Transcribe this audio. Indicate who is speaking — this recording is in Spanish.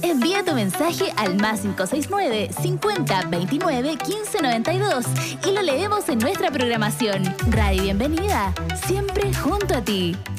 Speaker 1: Envía tu mensaje al +569 50 29 15 92 y lo leemos en nuestra programación. Radio Bienvenida, siempre junto a ti.